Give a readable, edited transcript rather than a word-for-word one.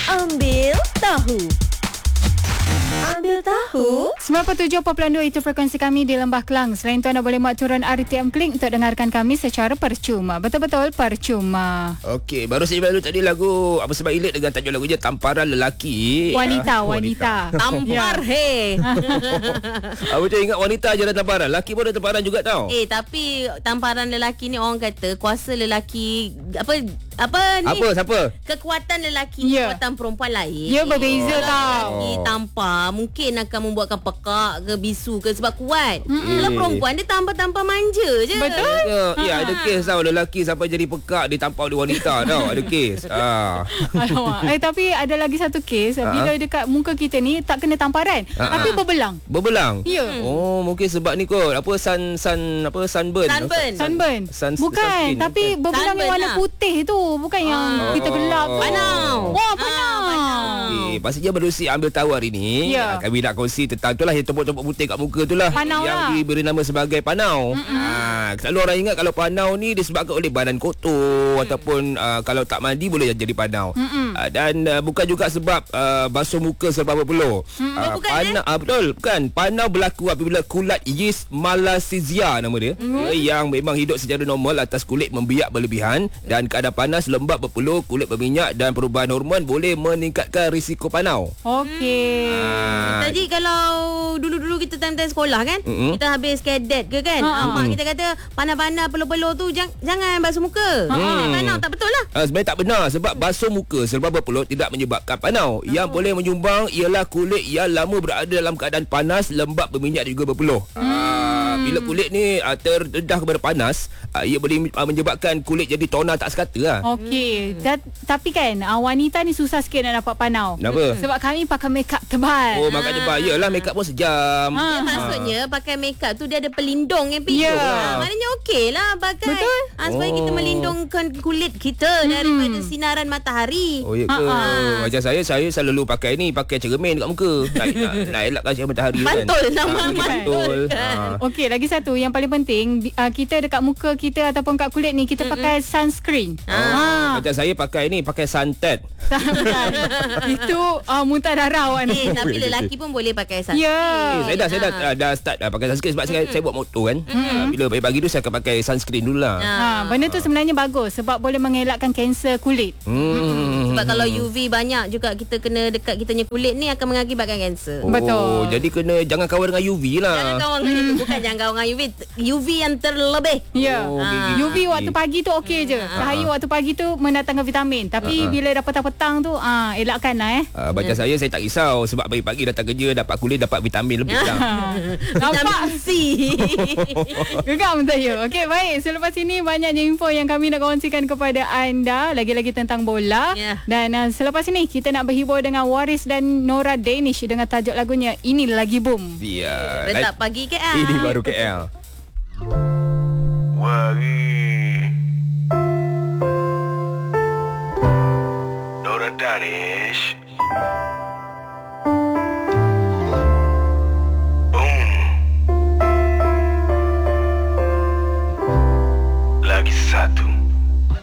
Ambil tahu. Ambil tahu. 97.2 itu frekuensi kami di Lembah Kelang. Selain itu anda boleh muat turun RTM Klik untuk dengarkan kami secara percuma. Betul-betul percuma. Okey, baru saya baru tadi lagu Apa Sebab Ilik dengan tajuk lagu je Tamparan Lelaki. Wanita. Tampar Apa tu ingat wanita je ada tamparan. Lelaki pun ada tamparan juga tau. tapi tamparan lelaki ni orang kata kuasa lelaki apa ni? Siapa? Kekuatan lelaki Ya. kekuatan perempuan lain. Ya, berbeza Kalau tau. lelaki tampar mungkin akan membuatkan pekak ke bisu ke sebab kuat. Kalau perempuan dia tampar-tampar manja je. Betul. Ya, ada kes tau lelaki sampai jadi pekak ditampar oleh wanita tau. Ada kes. Alamak. Tapi ada lagi satu kes bila dekat muka kita ni tak kena tamparan tapi berbelang. Berbelang. Ya. Oh, mungkin sebab ni kot. Apa sunburn. Sunburn. Bukan, sunscreen, tapi berbelang Sunburn yang warna lah. putih tu, bukan yang kita gelap tu. Panau. Wah, panau. Okey, pastinya berusi ambil tahu hari ni. Ya. Kami nak kongsi tentang itulah yang tombok-tombok putih kat muka itulah. Panau yang lah. diberi nama sebagai panau. Selalu orang ingat kalau panau ni disebabkan oleh badan kotor ataupun kalau tak mandi boleh jadi panau. Dan bukan juga sebab basuh muka serba berpeluh. bukan, Betul, bukan. Panau berlaku apabila kulat yeast Malassezia nama dia, yang memang hidup secara normal atas kulit membiak berlebihan dan keadaan panas, lembab, berpeluh, kulit berminyak dan perubahan hormon boleh meningkatkan risiko panau. Okey. Jadi kalau dulu-dulu kita time-time sekolah kan, kita habis kadet ke kan, mak kita kata panas-panas peluh-peluh tu jangan basuh muka. Panau tak betul lah. Sebenarnya tak benar sebab basuh muka serba berpeluh tidak menyebabkan panau. Yang boleh menyumbang ialah kulit yang lama berada dalam keadaan panas, lembab, berminyak dan juga berpeluh. Bila kulit ni terdedah kepada panas, ia boleh menyebabkan kulit jadi toner tak sekata lah. Okey. Tapi kan wanita ni susah sikit nak dapat panau. Kenapa? Sebab kami pakai makeup tebal. Oh, makanya bayalah make up pun sejam. Maksudnya pakai makeup tu dia ada pelindung yang Ya. maknanya okey lah pakai. Betul. Supaya kita melindungkan kulit kita daripada sinaran matahari. Oh, ya ke? Macam saya selalu pakai cermin dekat muka. Nak elakkan sinar matahari kan. Mantul nama Betul. Okey, lagi satu yang paling penting, kita dekat muka kita ataupun kat kulit ni kita pakai sunscreen. Macam saya pakai suntan. Bukan. Itu muntah darah awak ni. Tapi lelaki pun boleh pakai sunscreen. Ya. Saya dah start pakai sunscreen sebab saya buat motor kan. Bila pagi-pagi tu saya akan pakai sunscreen dululah. Benda tu sebenarnya bagus sebab boleh mengelakkan kanser kulit. Sebab kalau UV banyak juga kita kena dekat kitanya kulit ni akan mengakibatkan kanser. Betul. Jadi jangan kawan dengan UV lah. Jangan kawan dengan itu. Bukan jangan kawan dengan UV. UV yang terlebih. Ya. Oh, UV waktu pagi tu okey je. Cahaya waktu pagi tu mendatangkan vitamin. Tapi bila dah petang-petang tu elakkan lah Macam saya tak risau sebab pagi-pagi datang kerja dapat kulit, dapat vitamin lebih lah. Nampak? Vitamin C. Geram saya. Okey, baik. Selepas ini banyaknya info yang kami nak kongsikan kepada anda. Lagi-lagi tentang bola. Ya. Dan selepas ini kita nak berhibur dengan Waris dan Nora Danish dengan tajuk lagunya Ini Lagi Boom. Ya. Letak pagi KL. Ini baru KL. Nora Danish.